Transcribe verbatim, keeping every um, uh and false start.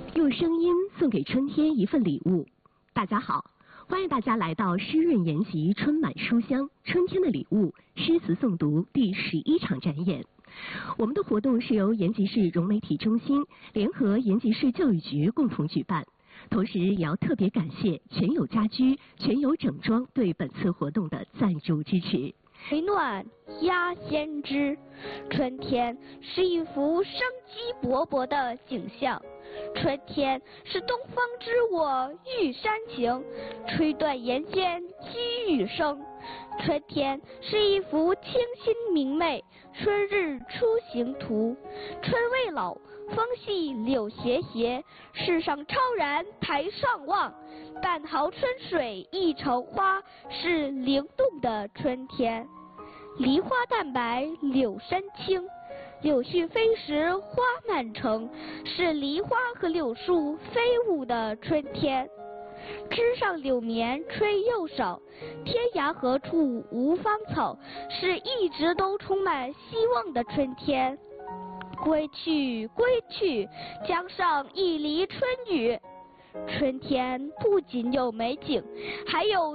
用声音送给春天一份礼物。大家好，欢迎大家来到诗润研习春满书香春天的礼物诗词诵读第十一场展演。我们的活动是由延吉市融媒体中心联合延吉市教育局共同举办，同时也要特别感谢全友家居、全友整装对本次活动的赞助支持。 回暖压先知，春天是一幅生机勃勃的景象。春天是东方之我玉山行，吹断檐间积雨声。春天是一幅清新明媚春日出行图。春未老，风细柳斜斜，世上超然台上望。半壕春水一城花，是灵动的春天。梨花淡白柳深青，柳絮飞时花满城，是梨花和柳树飞舞的春天。枝上柳绵吹又少，天涯何处无芳草，是一直都充满希望的春天。归去归去，江上一犁春雨。春天不仅有美景，还有